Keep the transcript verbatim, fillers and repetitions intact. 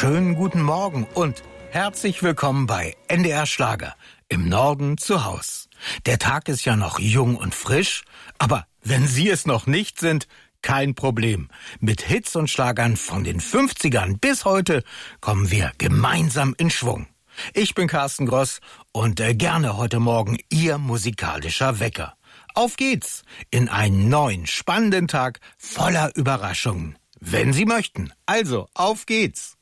Schönen guten Morgen und herzlich willkommen bei N D R Schlager im Norden zu Haus. Der Tag ist ja noch jung und frisch, aber wenn Sie es noch nicht sind, kein Problem. Mit Hits und Schlagern von den fünfzigern bis heute kommen wir gemeinsam in Schwung. Ich bin Carsten Gross und äh, gerne heute Morgen Ihr musikalischer Wecker. Auf geht's in einen neuen, spannenden Tag voller Überraschungen. Wenn Sie möchten. Also, auf geht's!